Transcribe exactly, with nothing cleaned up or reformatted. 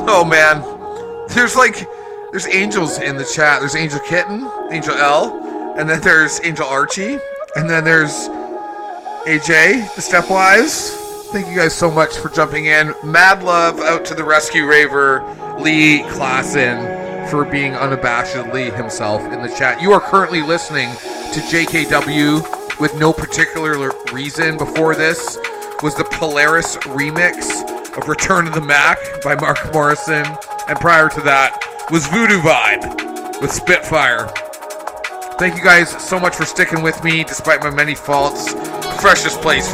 Oh man, there's like there's angels in the chat. There's Angel Kitten, Angel L, and then there's Angel Archie, and then there's A J, the Stepwise. Thank you guys so much for jumping in. Mad love out to the rescue raver Lee Klassen for being unabashedly himself in the chat. You are currently listening to J K W with no particular reason. Before this was the Polaris remix of Return of the Mac by Mark Morrison, and prior to that was Voodoo Vibe with Spitfire. Thank you guys so much for sticking with me despite my many faults. Freshest place for